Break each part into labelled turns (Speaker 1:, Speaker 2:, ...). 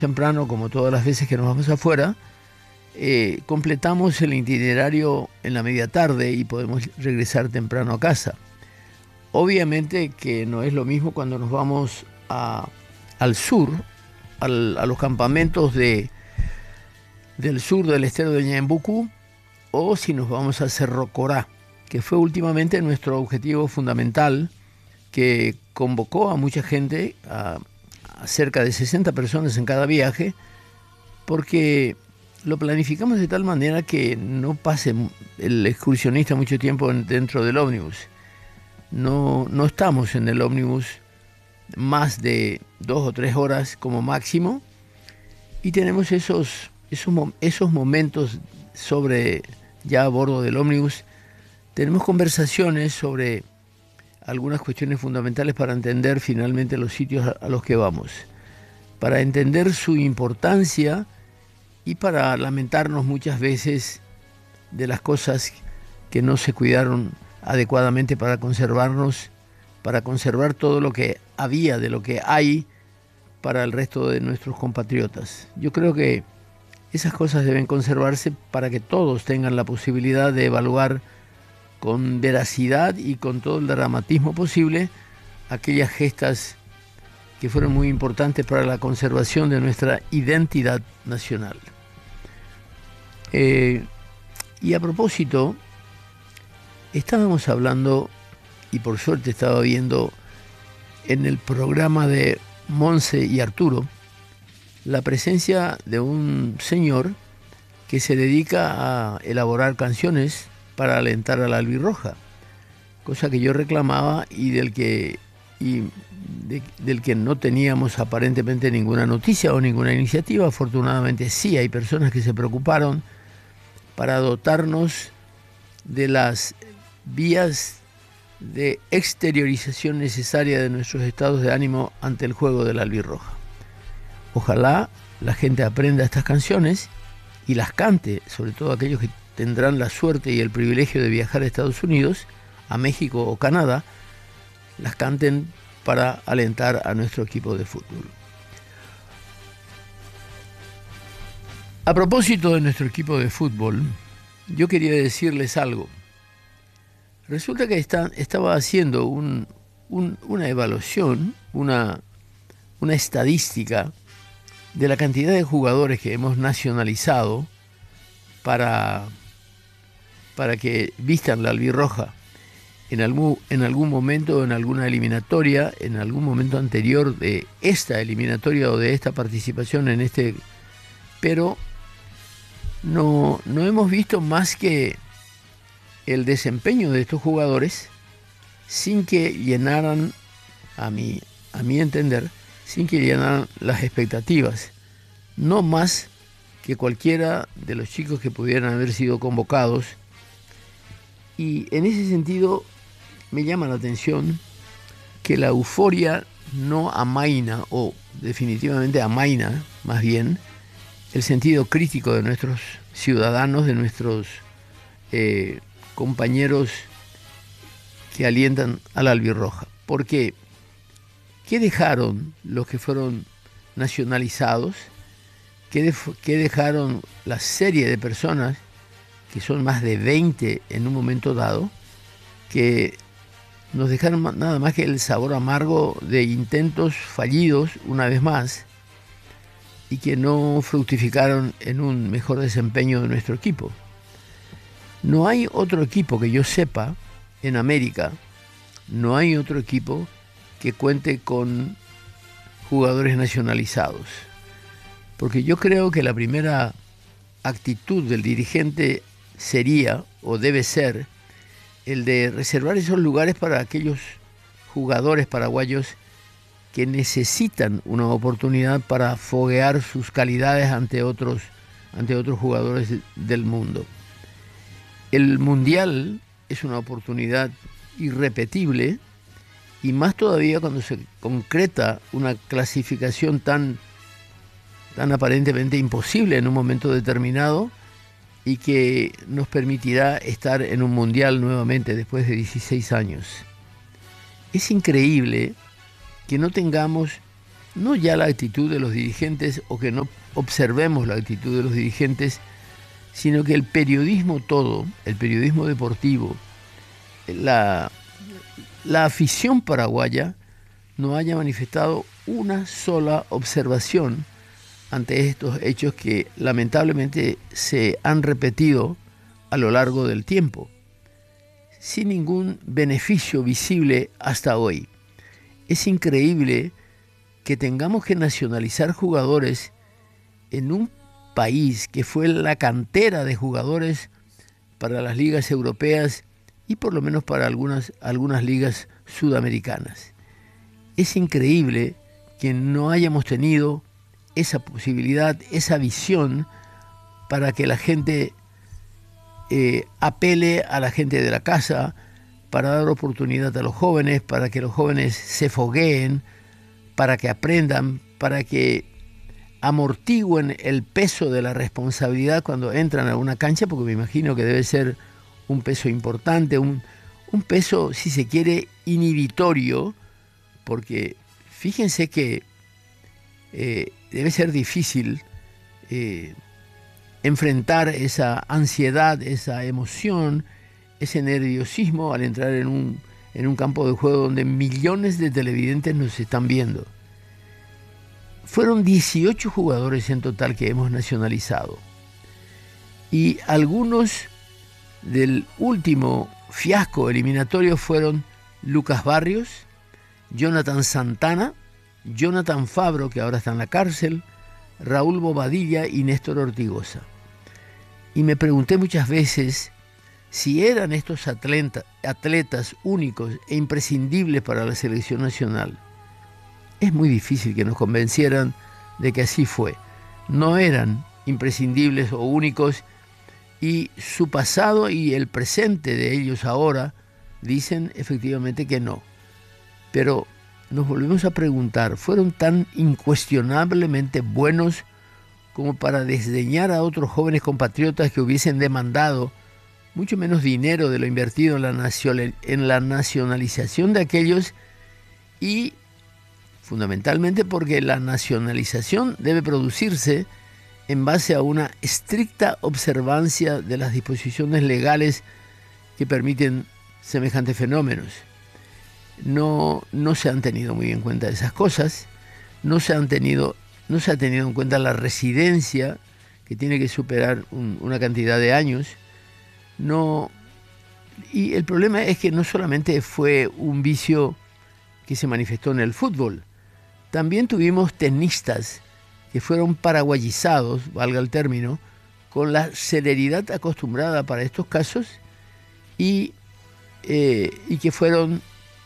Speaker 1: temprano, como todas las veces que nos vamos afuera, completamos el itinerario en la media tarde y podemos regresar temprano a casa. Obviamente que no es lo mismo cuando nos vamos al sur, a los campamentos del sur del estero de Ñembucú, o si nos vamos a Cerro Corá, que fue últimamente nuestro objetivo fundamental, que convocó a mucha gente, a cerca de 60 personas en cada viaje, porque lo planificamos de tal manera que no pase el excursionista mucho tiempo dentro del ómnibus. No estamos en el ómnibus más de 2 o 3 horas como máximo, y tenemos esos momentos ya a bordo del ómnibus. Tenemos conversaciones sobre algunas cuestiones fundamentales para entender finalmente los sitios a los que vamos, para entender su importancia y para lamentarnos muchas veces de las cosas que no se cuidaron adecuadamente para conservarnos, para conservar todo lo que había, de lo que hay para el resto de nuestros compatriotas. Yo creo que esas cosas deben conservarse para que todos tengan la posibilidad de evaluar con veracidad y con todo el dramatismo posible aquellas gestas que fueron muy importantes para la conservación de nuestra identidad nacional. Y a propósito, estábamos hablando, y por suerte estaba viendo en el programa de Monse y Arturo, la presencia de un señor que se dedica a elaborar canciones para alentar a la albirroja, cosa que yo reclamaba y del que no teníamos aparentemente ninguna noticia o ninguna iniciativa. Afortunadamente sí hay personas que se preocuparon para dotarnos de las vías de exteriorización necesaria de nuestros estados de ánimo ante el juego de la albirroja. Ojalá la gente aprenda estas canciones y las cante, sobre todo aquellos que tendrán la suerte y el privilegio de viajar a Estados Unidos, a México o Canadá, las canten para alentar a nuestro equipo de fútbol. A propósito de nuestro equipo de fútbol, yo quería decirles algo. Resulta que estaba haciendo una evaluación, una estadística de la cantidad de jugadores que hemos nacionalizado para que vistan la albirroja en algún momento, en alguna eliminatoria, en algún momento anterior de esta eliminatoria o de esta participación en este, pero no hemos visto más que el desempeño de estos jugadores sin que llenaran, a mi entender, sin que llenaran las expectativas, no más que cualquiera de los chicos que pudieran haber sido convocados. Y en ese sentido me llama la atención que la euforia no amaina, o definitivamente amaina más bien, el sentido crítico de nuestros ciudadanos, de nuestros compañeros que alientan a la albirroja. Porque ¿qué dejaron los que fueron nacionalizados? ¿Qué dejaron la serie de personas, que son más de 20 en un momento dado, que nos dejaron nada más que el sabor amargo de intentos fallidos una vez más y que no fructificaron en un mejor desempeño de nuestro equipo? No hay otro equipo que yo sepa en América, no hay otro equipo que cuente con jugadores nacionalizados. Porque yo creo que la primera actitud del dirigente sería, o debe ser, el de reservar esos lugares para aquellos jugadores paraguayos que necesitan una oportunidad para foguear sus calidades ante otros jugadores del mundo. El Mundial es una oportunidad irrepetible, y más todavía cuando se concreta una clasificación tan aparentemente imposible en un momento determinado, y que nos permitirá estar en un mundial nuevamente después de 16 años. Es increíble que no tengamos no ya la actitud de los dirigentes o que no observemos la actitud de los dirigentes, sino que el periodismo todo, el periodismo deportivo, la, la afición paraguaya no haya manifestado una sola observación ante estos hechos que lamentablemente se han repetido a lo largo del tiempo, sin ningún beneficio visible hasta hoy. Es increíble que tengamos que nacionalizar jugadores en un país que fue la cantera de jugadores para las ligas europeas y por lo menos para algunas ligas sudamericanas. Es increíble que no hayamos tenido esa posibilidad, esa visión para que la gente apele a la gente de la casa, para dar oportunidad a los jóvenes, para que los jóvenes se fogueen, para que aprendan, para que amortigüen el peso de la responsabilidad cuando entran a una cancha, porque me imagino que debe ser un peso importante, un peso, si se quiere, inhibitorio, porque fíjense que debe ser difícil enfrentar esa ansiedad, esa emoción, ese nerviosismo al entrar en un campo de juego donde millones de televidentes nos están viendo. Fueron 18 jugadores en total que hemos nacionalizado. Y algunos del último fiasco eliminatorio fueron Lucas Barrios, Jonathan Santana, Jonathan Fabro, que ahora está en la cárcel, Raúl Bobadilla y Néstor Ortigosa. Y me pregunté muchas veces si eran estos atletas únicos e imprescindibles para la selección nacional. Es muy difícil que nos convencieran de que así fue. No eran imprescindibles o únicos y su pasado y el presente de ellos ahora dicen efectivamente que no. Pero nos volvemos a preguntar, ¿fueron tan incuestionablemente buenos como para desdeñar a otros jóvenes compatriotas que hubiesen demandado mucho menos dinero de lo invertido en la nacionalización de aquellos y fundamentalmente porque la nacionalización debe producirse en base a una estricta observancia de las disposiciones legales que permiten semejantes fenómenos? No se han tenido muy en cuenta esas cosas, no se ha tenido en cuenta la residencia que tiene que superar una cantidad de años. Y el problema es que no solamente fue un vicio que se manifestó en el fútbol, también tuvimos tenistas que fueron paraguayizados, valga el término, con la celeridad acostumbrada para estos casos y que fueron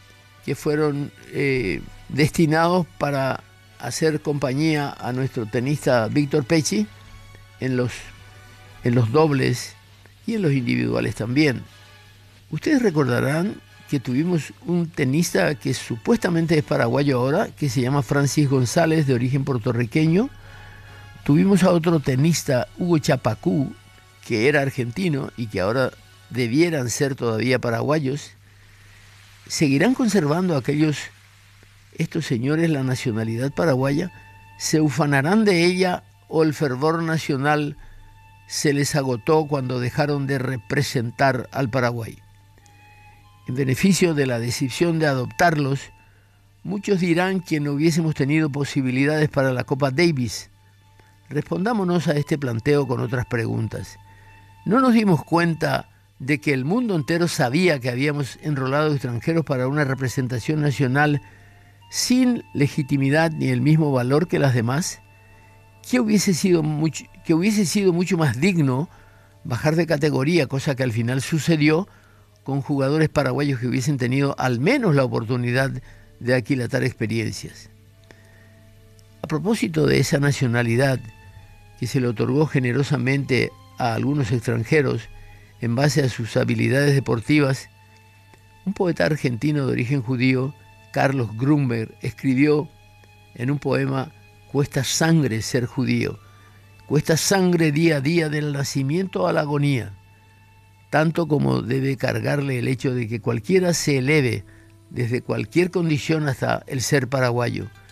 Speaker 1: destinados para hacer compañía a nuestro tenista Víctor Pecci en los dobles y en los individuales también. Ustedes recordarán que tuvimos un tenista que supuestamente es paraguayo ahora, que se llama Francis González, de origen puertorriqueño. Tuvimos a otro tenista, Hugo Chapacú, que era argentino y que ahora debieran ser todavía paraguayos. ¿Seguirán conservando estos señores la nacionalidad paraguaya? ¿Se ufanarán de ella o el fervor nacional se les agotó cuando dejaron de representar al Paraguay? En beneficio de la decisión de adoptarlos, muchos dirán que no hubiésemos tenido posibilidades para la Copa Davis. Respondámonos a este planteo con otras preguntas. ¿No nos dimos cuenta de que el mundo entero sabía que habíamos enrolado extranjeros para una representación nacional sin legitimidad ni el mismo valor que las demás? Que hubiese sido mucho más digno bajar de categoría, cosa que al final sucedió con jugadores paraguayos que hubiesen tenido al menos la oportunidad de aquilatar experiencias. A propósito de esa nacionalidad que se le otorgó generosamente a algunos extranjeros en base a sus habilidades deportivas, un poeta argentino de origen judío, Carlos Grunberg, escribió en un poema: cuesta sangre ser judío, cuesta sangre día a día del nacimiento a la agonía, tanto como debe cargarle el hecho de que cualquiera se eleve desde cualquier condición hasta el ser paraguayo.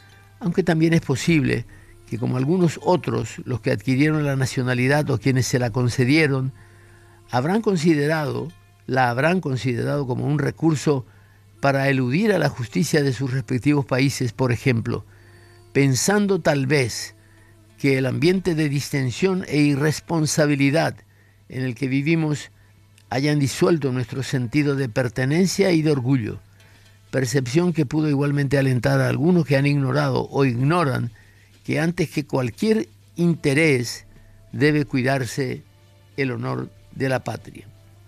Speaker 1: aunque también es posible que, como algunos otros, los que adquirieron la nacionalidad o quienes se la concedieron, la habrán considerado como un recurso para eludir a la justicia de sus respectivos países, por ejemplo, pensando tal vez que el ambiente de distensión e irresponsabilidad en el que vivimos hayan disuelto nuestro sentido de pertenencia y de orgullo, percepción que pudo igualmente alentar a algunos que han ignorado o ignoran que antes que cualquier interés debe cuidarse el honor de la patria.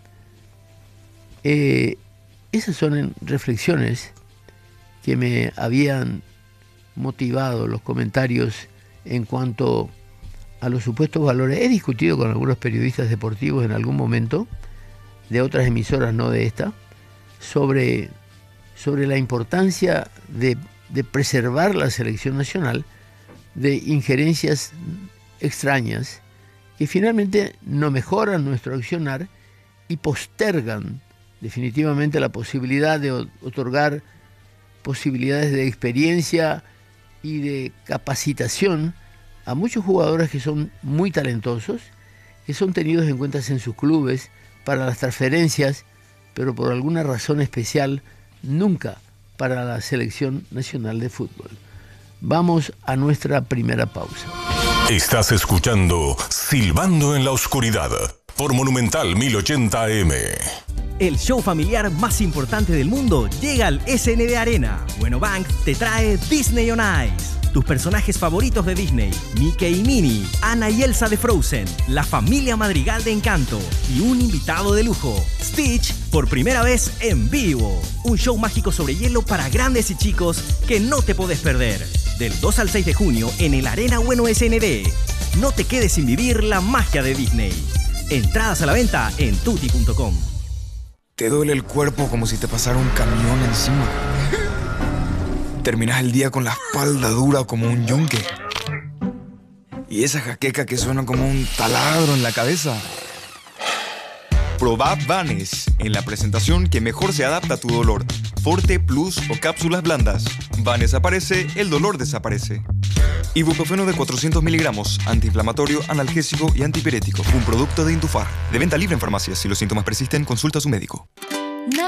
Speaker 1: Esas son reflexiones que me habían motivado los comentarios en cuanto a los supuestos valores. He discutido con algunos periodistas deportivos en algún momento, de otras emisoras, no de esta, sobre la importancia de preservar la selección nacional de injerencias extrañas que finalmente no mejoran nuestro accionar y postergan definitivamente la posibilidad de otorgar posibilidades de experiencia y de capacitación a muchos jugadores que son muy talentosos, que son tenidos en cuenta en sus clubes para las transferencias, pero por alguna razón especial nunca para la selección nacional de fútbol. Vamos a nuestra primera pausa.
Speaker 2: Estás escuchando Silbando en la Oscuridad por Monumental 1080 AM.
Speaker 3: El show familiar más importante del mundo llega al SND Arena. Bueno Bank te trae Disney on Ice. Tus personajes favoritos de Disney, Mickey y Minnie, Anna y Elsa de Frozen, la familia Madrigal de Encanto y un invitado de lujo, Stitch, por primera vez en vivo. Un show mágico sobre hielo para grandes y chicos que no te podés perder. Del 2 al 6 de junio en el Arena Bueno SND. No te quedes sin vivir la magia de Disney. Entradas a la venta en tutti.com.
Speaker 4: Te duele el cuerpo como si te pasara un camión encima. Terminas el día con la espalda dura como un yunque. Y esa jaqueca que suena como un taladro en la cabeza.
Speaker 5: Probá Vanes en la presentación que mejor se adapta a tu dolor. Forte, Plus o cápsulas blandas. Vanes aparece, el dolor desaparece. Ibuprofeno de 400 miligramos, antiinflamatorio, analgésico y antipirético. Un producto de Intufar. De venta libre en farmacias. Si los síntomas persisten, consulta a su médico.